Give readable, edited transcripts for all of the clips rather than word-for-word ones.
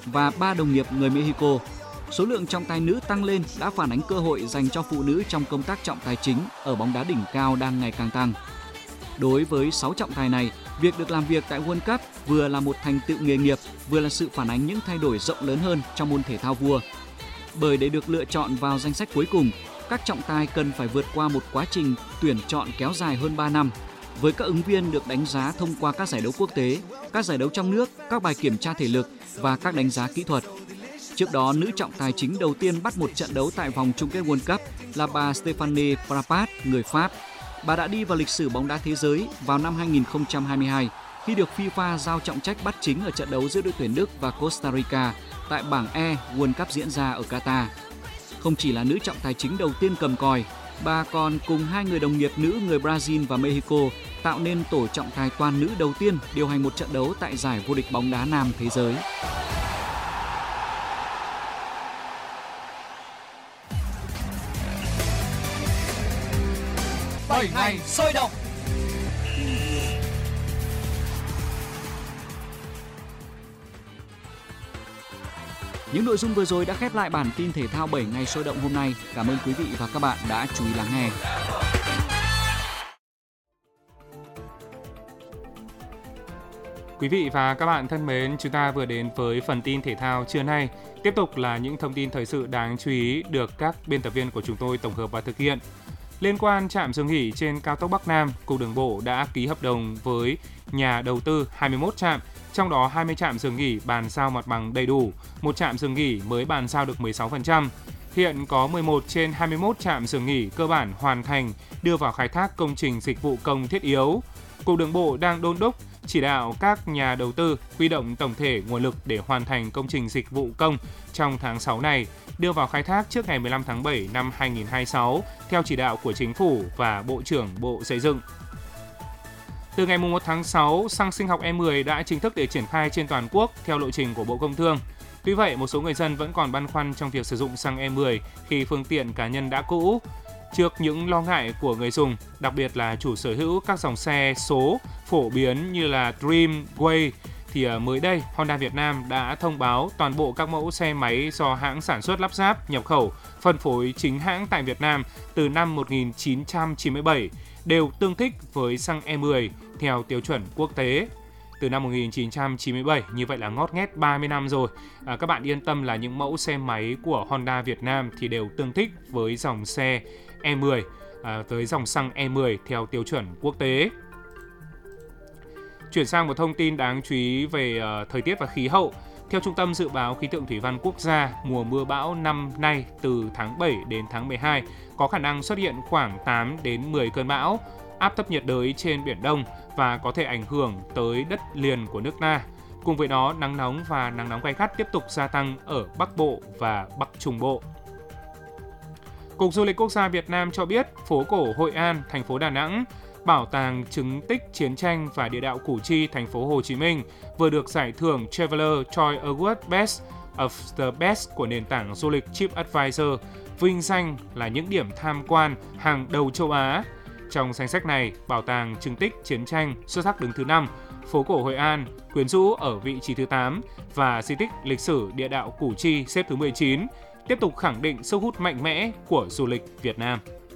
và 3 đồng nghiệp người Mexico. Số lượng trọng tài nữ tăng lên đã phản ánh cơ hội dành cho phụ nữ trong công tác trọng tài chính ở bóng đá đỉnh cao đang ngày càng tăng. Đối với 6 trọng tài này, việc được làm việc tại World Cup vừa là một thành tựu nghề nghiệp, vừa là sự phản ánh những thay đổi rộng lớn hơn trong môn thể thao vua. Bởi để được lựa chọn vào danh sách cuối cùng, các trọng tài cần phải vượt qua một quá trình tuyển chọn kéo dài hơn 3 năm, với các ứng viên được đánh giá thông qua các giải đấu quốc tế, các giải đấu trong nước, các bài kiểm tra thể lực và các đánh giá kỹ thuật. Trước đó, nữ trọng tài chính đầu tiên bắt một trận đấu tại vòng chung kết World Cup là bà Stéphanie Frappart, người Pháp. Bà đã đi vào lịch sử bóng đá thế giới vào năm 2022 khi được FIFA giao trọng trách bắt chính ở trận đấu giữa đội tuyển Đức và Costa Rica tại bảng E World Cup diễn ra ở Qatar. Không chỉ là nữ trọng tài chính đầu tiên cầm còi, bà còn cùng 2 người đồng nghiệp nữ người Brazil và Mexico tạo nên tổ trọng tài toàn nữ đầu tiên điều hành một trận đấu tại giải vô địch bóng đá nam thế giới. Bảy ngày sôi động. Những nội dung vừa rồi đã khép lại bản tin thể thao 7 ngày sôi động hôm nay. Cảm ơn quý vị và các bạn đã chú ý lắng nghe. Quý vị và các bạn thân mến, chúng ta vừa đến với phần tin thể thao trưa nay. Tiếp tục là những thông tin thời sự đáng chú ý được các biên tập viên của chúng tôi tổng hợp và thực hiện. Liên quan trạm dừng nghỉ trên cao tốc Bắc Nam, Cục Đường bộ đã ký hợp đồng với nhà đầu tư 21 trạm, trong đó 20 trạm dừng nghỉ bàn giao mặt bằng đầy đủ, một trạm dừng nghỉ mới bàn giao được 16%. Hiện có 11 trên 21 trạm dừng nghỉ cơ bản hoàn thành đưa vào khai thác công trình dịch vụ công thiết yếu. Cục Đường bộ đang đôn đốc chỉ đạo các nhà đầu tư huy động tổng thể nguồn lực để hoàn thành công trình dịch vụ công trong tháng 6 này, đưa vào khai thác trước ngày 15 tháng 7 năm 2026 theo chỉ đạo của Chính phủ và Bộ trưởng Bộ Xây dựng. Từ ngày 1 tháng 6, xăng sinh học E10 đã chính thức để triển khai trên toàn quốc theo lộ trình của Bộ Công Thương. Tuy vậy, một số người dân vẫn còn băn khoăn trong việc sử dụng xăng E10 khi phương tiện cá nhân đã cũ. Trước những lo ngại của người dùng, đặc biệt là chủ sở hữu các dòng xe số phổ biến như là Dream, Way, thì mới đây Honda Việt Nam đã thông báo toàn bộ các mẫu xe máy do hãng sản xuất lắp ráp, nhập khẩu, phân phối chính hãng tại Việt Nam từ năm 1997 đều tương thích với xăng E10 theo tiêu chuẩn quốc tế. Từ năm 1997, như vậy là ngót nghét 30 năm rồi. Các bạn yên tâm là những mẫu xe máy của Honda Việt Nam thì đều tương thích với dòng xe E10, với dòng xăng E10 theo tiêu chuẩn quốc tế. Chuyển sang một thông tin đáng chú ý về thời tiết và khí hậu. Theo Trung tâm Dự báo Khí tượng Thủy văn Quốc gia, mùa mưa bão năm nay từ tháng 7 đến tháng 12 có khả năng xuất hiện khoảng 8 đến 10 cơn bão, áp thấp nhiệt đới trên Biển Đông và có thể ảnh hưởng tới đất liền của nước ta. Cùng với đó, nắng nóng và nắng nóng gay gắt tiếp tục gia tăng ở Bắc Bộ và Bắc Trung Bộ. Cục Du lịch Quốc gia Việt Nam cho biết, phố cổ Hội An, thành phố Đà Nẵng, Bảo tàng chứng tích chiến tranh và địa đạo Củ Chi, thành phố Hồ Chí Minh vừa được giải thưởng Traveler Choice Award Best of the Best của nền tảng du lịch TripAdvisor, vinh danh là những điểm tham quan hàng đầu châu Á. Trong danh sách này, Bảo tàng chứng tích chiến tranh xuất sắc đứng thứ 5, phố cổ Hội An, quyến rũ ở vị trí thứ 8 và di tích lịch sử địa đạo Củ Chi xếp thứ 19, tiếp tục khẳng định sức hút mạnh mẽ của du lịch Việt Nam.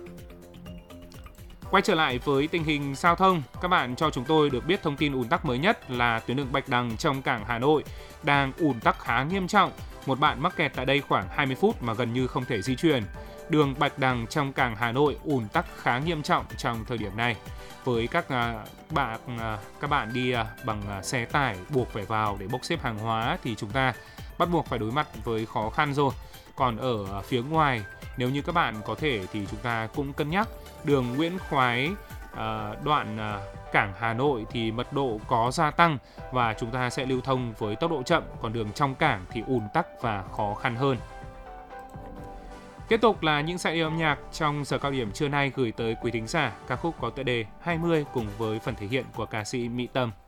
Quay trở lại với tình hình giao thông, các bạn cho chúng tôi được biết thông tin ùn tắc mới nhất là tuyến đường Bạch Đằng trong cảng Hà Nội đang ùn tắc khá nghiêm trọng. Một bạn mắc kẹt tại đây khoảng 20 phút mà gần như không thể di chuyển. Đường Bạch Đằng trong cảng Hà Nội ùn tắc khá nghiêm trọng trong thời điểm này. Với các bạn đi bằng xe tải buộc phải vào để bốc xếp hàng hóa thì chúng ta bắt buộc phải đối mặt với khó khăn rồi. Còn ở phía ngoài, nếu như các bạn có thể thì chúng ta cũng cân nhắc đường Nguyễn Khoái đoạn cảng Hà Nội thì mật độ có gia tăng và chúng ta sẽ lưu thông với tốc độ chậm, còn đường trong cảng thì ùn tắc và khó khăn hơn. Tiếp tục là những giai điệu âm nhạc trong giờ cao điểm trưa nay gửi tới quý thính giả ca khúc có tựa đề 20 cùng với phần thể hiện của ca sĩ Mỹ Tâm.